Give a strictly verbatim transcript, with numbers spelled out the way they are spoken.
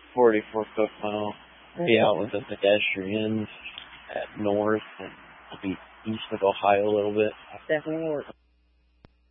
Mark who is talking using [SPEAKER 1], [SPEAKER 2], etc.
[SPEAKER 1] forty-four foot funnel. Be out with the pedestrians at north and be east of Ohio a little bit.
[SPEAKER 2] Definitely work.